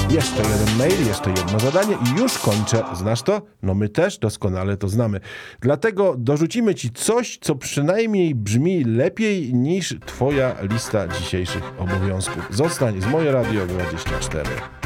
Jeszcze jeden mail, jeszcze jedno zadanie i już kończę. Znasz to? No my też doskonale to znamy. Dlatego dorzucimy ci coś, co przynajmniej brzmi lepiej niż twoja lista dzisiejszych obowiązków. Zostań z Moje Radio 24.